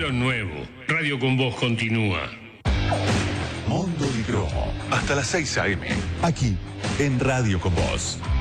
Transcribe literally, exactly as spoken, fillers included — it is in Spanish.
lo nuevo. Radio con Vos continúa. Mundo y Cromo, hasta las seis a eme, aquí en Radio con Vos.